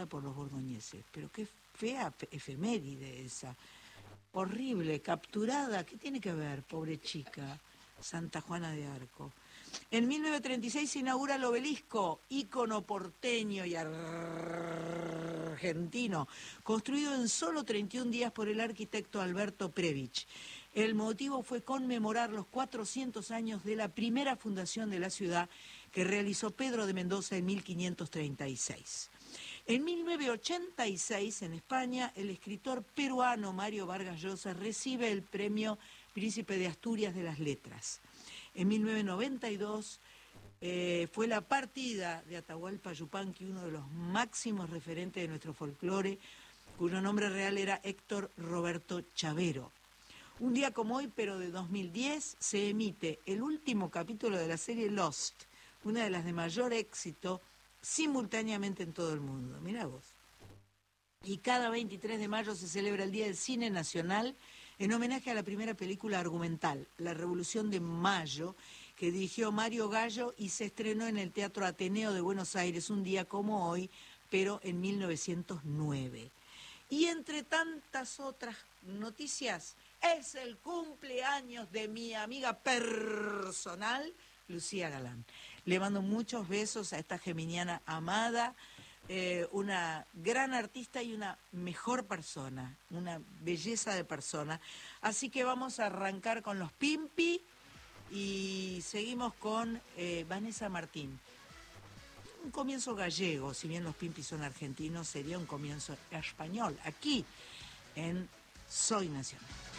capturada por los borgoñeses. Pero qué fea efeméride esa. Horrible, capturada. ¿Qué tiene que ver, pobre chica? Santa Juana de Arco. En 1936 se inaugura el Obelisco, ícono porteño y argentino, construido en solo 31 días por el arquitecto Alberto Previch. El motivo fue conmemorar los 400 años de la primera fundación de la ciudad que realizó Pedro de Mendoza en 1536. En 1986, en España, el escritor peruano Mario Vargas Llosa recibe el premio Príncipe de Asturias de las Letras. En 1992 fue la partida de Atahualpa Yupanqui, uno de los máximos referentes de nuestro folclore, cuyo nombre real era Héctor Roberto Chavero. Un día como hoy, pero de 2010, se emite el último capítulo de la serie Lost, una de las de mayor éxito, simultáneamente en todo el mundo. Mirá vos. Y cada 23 de mayo se celebra el Día del Cine Nacional en homenaje a la primera película argumental, La Revolución de Mayo, que dirigió Mario Gallo y se estrenó en el Teatro Ateneo de Buenos Aires un día como hoy, pero en 1909. Y entre tantas otras noticias, es el cumpleaños de mi amiga personal, Lucía Galán. Le mando muchos besos a esta geminiana amada, una gran artista y una mejor persona, una belleza de persona. Así que vamos a arrancar con los Pimpi y seguimos con Vanessa Martín. Un comienzo gallego, si bien los Pimpi son argentinos, sería un comienzo español, aquí en Soy Nacional.